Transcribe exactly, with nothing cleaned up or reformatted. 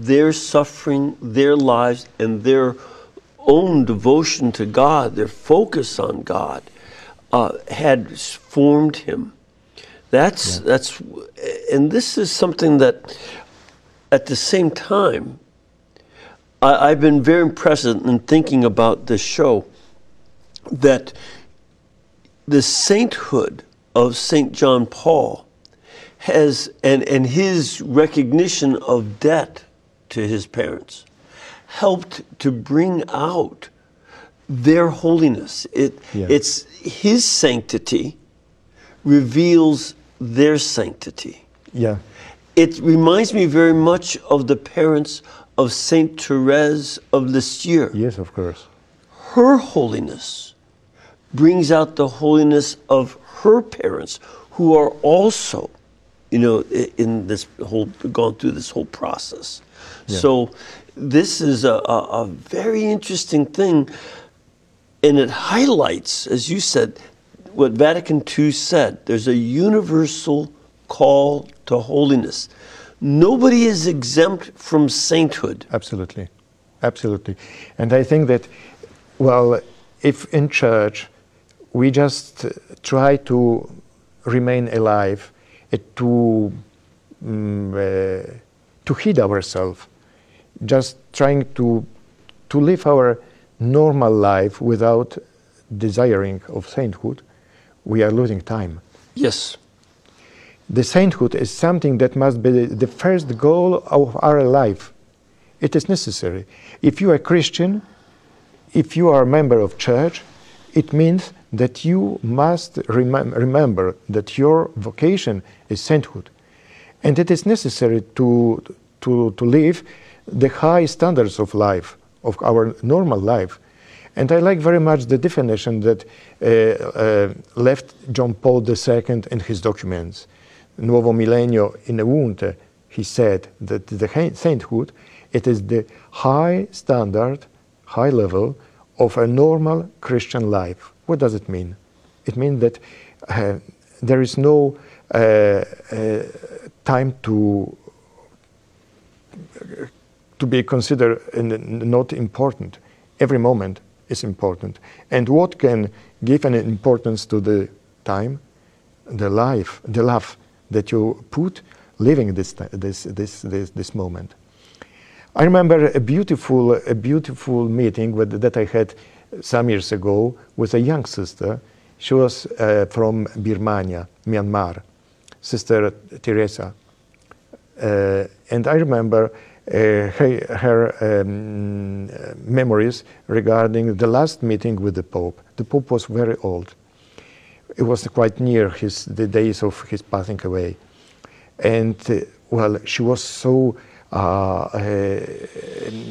their suffering, their lives, and their own devotion to God, their focus on God, uh, had formed him. That's, yeah. that's, and this is something that at the same time, I, I've been very impressed in thinking about this show, that the sainthood of Saint John Paul has, and, and his recognition of debt to his parents, helped to bring out their holiness. It, yeah. It's his sanctity reveals their sanctity. Yeah. It reminds me very much of the parents of Saint Therese of Lisieux. Yes, of course. Her holiness brings out the holiness of her parents, who are also, you know, in this whole, gone through this whole process. Yeah. So this is a, a, a very interesting thing, and it highlights, as you said, what Vatican Two said. There's a universal call to holiness. Nobody is exempt from sainthood. Absolutely, absolutely. And I think that, well, if in church we just try to remain alive, uh, to um, uh, to hid ourselves, just trying to to live our normal life without desiring of sainthood, we are losing time. Yes. The sainthood is something that must be the first goal of our life. It is necessary. If you are a Christian, if you are a member of church, it means that you must remem- remember that your vocation is sainthood. And it is necessary to, to, to live the high standards of life, of our normal life. And I like very much the definition that uh, uh, left John Paul the Second in his documents. Nuovo Millennio in Eunte, he said that the sainthood, it is the high standard, high level of a normal Christian life. What does it mean? It means that uh, there is no uh, uh, time to to be considered not important. Every moment is important. And what can give an importance to the time? The life, the love that you put living this this this this, this moment. I remember a beautiful a beautiful meeting with, that I had some years ago with a young sister. She was uh, from Birmania, Myanmar, Sister Teresa, uh, and I remember uh, her, her um, memories regarding the last meeting with the Pope. The Pope was very old. It was quite near his, the days of his passing away. And, uh, well, she was so uh, uh,